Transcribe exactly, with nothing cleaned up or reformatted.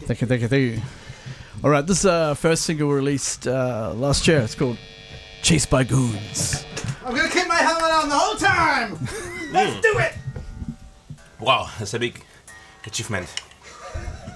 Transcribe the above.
Thank you, thank you, thank you. All right, this is our first single released uh, last year. It's called Chased by Goons. I'm gonna keep my helmet on the whole time. Let's do it. Wow, that's a big achievement.